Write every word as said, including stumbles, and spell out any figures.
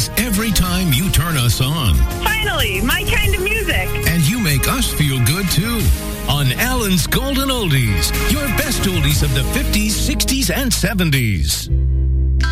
happens every time you turn us on. Finally, my kind of music. And you make us feel good, too. On Alan's Golden Oldies, your best oldies of the fifties, sixties, and seventies.